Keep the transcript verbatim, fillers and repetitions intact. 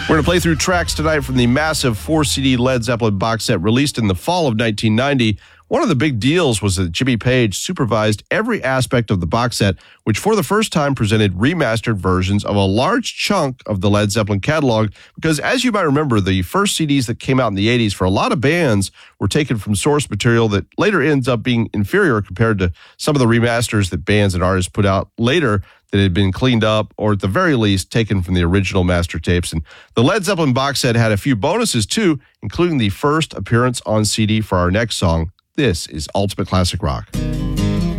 We're going to play through tracks tonight from the massive four-C D Led Zeppelin box set released in the fall of nineteen ninety. One of the big deals was that Jimmy Page supervised every aspect of the box set, which for the first time presented remastered versions of a large chunk of the Led Zeppelin catalog, because as you might remember, the first C Ds that came out in the eighties for a lot of bands were taken from source material that later ends up being inferior compared to some of the remasters that bands and artists put out later that had been cleaned up or at the very least taken from the original master tapes. And the Led Zeppelin box set had a few bonuses too, including the first appearance on C D for our next song. This is Ultimate Classic Rock.